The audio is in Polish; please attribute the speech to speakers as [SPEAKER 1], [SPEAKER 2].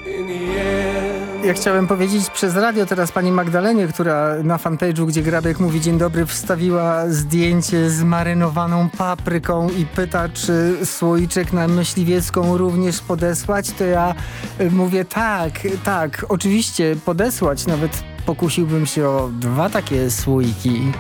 [SPEAKER 1] Ja chciałem powiedzieć przez radio teraz pani Magdalenie, która na fanpage'u, gdzie Grabek mówi dzień dobry, wstawiła zdjęcie z marynowaną papryką i pyta, czy słoiczek na Myśliwiecką również podesłać, to ja mówię tak, oczywiście podesłać, nawet pokusiłbym się o 2 takie słoiki.